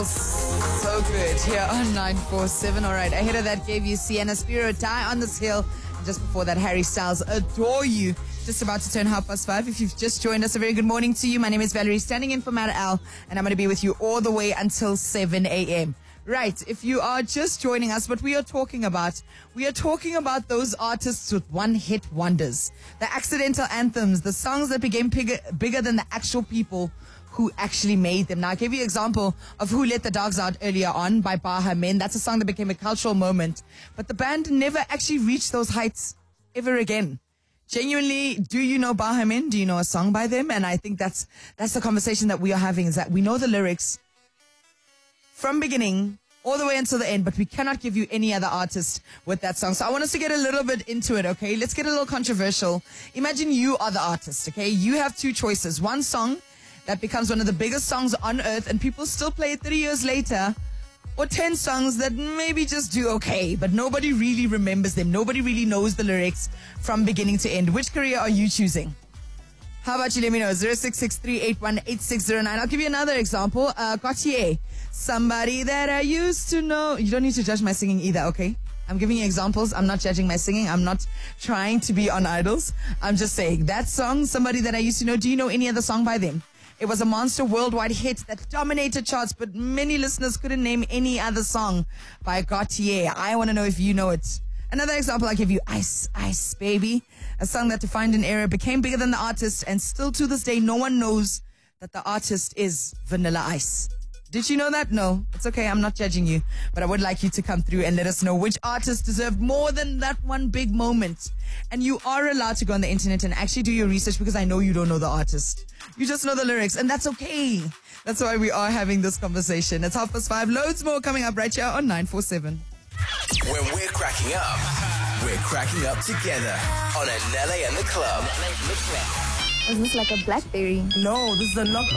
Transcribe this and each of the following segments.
So good here on 947. All right, ahead of that gave you Sienna Spiro, Die on This Hill. And just before that, Harry Styles, Adore You. Just about to turn 5:30. If you've just joined us, a very good morning to you. My name is Valerie, standing in for Matt Al, and I'm going to be with you all the way until 7 a.m. Right, if you are just joining us, what we are talking about those artists with one-hit wonders, the accidental anthems, the songs that became bigger than the actual people who actually made them. Now, I gave you an example of Who Let the Dogs Out earlier on by Baha Men. That's a song that became a cultural moment, but the band never actually reached those heights ever again. Genuinely, do you know Baha Men? Do you know a song by them? And I think that's the conversation that we are having, is that we know the lyrics from beginning all the way until the end, but we cannot give you any other artist with that song. So I want us to get a little bit into it, okay? Let's get a little controversial. Imagine you are the artist, okay? You have two choices. One song that becomes one of the biggest songs on earth and people still play it 3 years later, or 10 songs that maybe just do okay, but nobody really remembers them. Nobody really knows the lyrics from beginning to end. Which career are you choosing? How about you let me know? 0663818609. I'll give you another example. Gautier, Somebody That I Used to Know. You don't need to judge my singing either, okay? I'm giving you examples. I'm not judging my singing. I'm not trying to be on Idols. I'm just saying that song, Somebody That I Used to Know. Do you know any other song by them? It was a monster worldwide hit that dominated charts, but many listeners couldn't name any other song by Gautier. I want to know if you know it. Another example I'll give you, Ice, Ice Baby, a song that defined an era, became bigger than the artist, and still to this day, no one knows that the artist is Vanilla Ice. Did you know that? No. It's okay. I'm not judging you. But I would like you to come through and let us know which artist deserved more than that one big moment. And you are allowed to go on the internet and actually do your research, because I know you don't know the artist. You just know the lyrics, and that's okay. That's why we are having this conversation. It's 5:30. Loads more coming up right here on 947. When we're cracking up together on Anele and the Club. Is this like a Blackberry? No, this is a knock.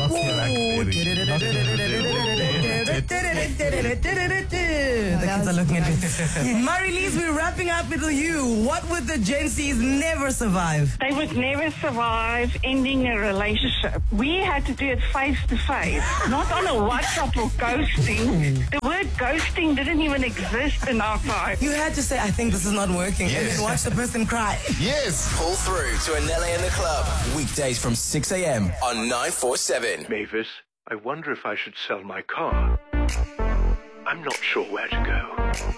The kids are looking at me. Marie-Lise, we're wrapping up with you. What would the Gen Zs never survive? They would never survive ending a relationship. We had to do it face to face, not on a WhatsApp or ghosting. The word ghosting didn't even exist in our time. You had to say, I think this is not working, and then watch the person cry. Yes. Pull through to Anele and the Club. Weekdays from 6 a.m. on 947. Mavis, I wonder if I should sell my car. I'm not sure where to go.